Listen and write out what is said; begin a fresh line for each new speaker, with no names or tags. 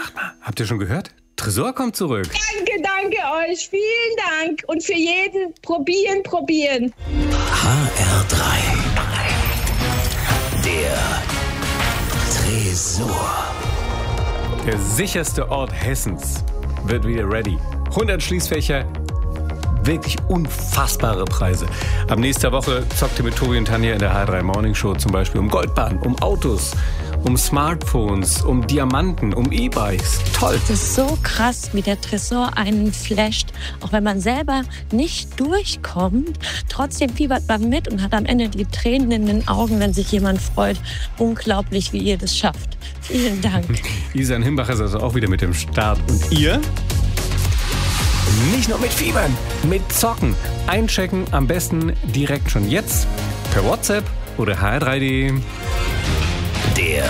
Sag mal, habt ihr schon gehört? Tresor kommt zurück.
Danke euch. Vielen Dank. Und für jeden probieren.
HR3. Der Tresor.
Der sicherste Ort Hessens wird wieder ready. 100 Schließfächer, wirklich unfassbare Preise. Ab nächster Woche zockt ihr mit Tobi und Tanja in der HR3 Morning Show zum Beispiel um Goldbahn, um Autos, um Smartphones, um Diamanten, um E-Bikes. Toll.
Das ist so krass, wie der Tresor einen flasht. Auch wenn man selber nicht durchkommt, trotzdem fiebert man mit und hat am Ende die Tränen in den Augen, wenn sich jemand freut. Unglaublich, wie ihr das schafft. Vielen Dank.
Isan Himbacher ist also auch wieder mit dem Start. Und ihr? Nicht nur mit Fiebern, mit Zocken. Einchecken am besten direkt schon jetzt per WhatsApp oder hr3.de.
Der